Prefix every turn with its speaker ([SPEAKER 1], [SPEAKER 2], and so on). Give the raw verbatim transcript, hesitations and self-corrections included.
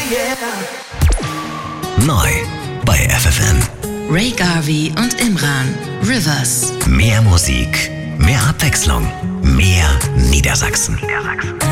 [SPEAKER 1] Neu bei F F M.
[SPEAKER 2] Ray Garvey und Imran. Rivers.
[SPEAKER 1] Mehr Musik, mehr Abwechslung, mehr Niedersachsen. Niedersachsen.